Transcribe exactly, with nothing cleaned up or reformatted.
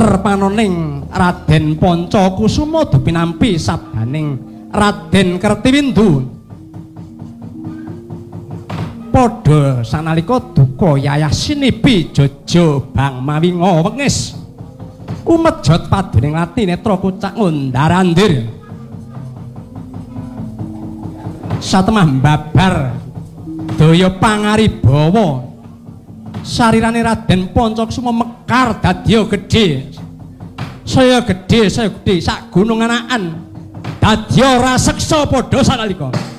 terpanoning Raden Pancakusuma dipinampi sabdaning Raden Kertiwindu padha sanalika duka yayah sinipi jojo bang mawinga wengis umejot paduning lati netra kucak ngundarandir satemah babar daya pangaribawa sarirane Raden Pancakusuma mekar dadya gedhe saya gedhe saya gedhe sak gunung anakan dadya raseksa padha sanalika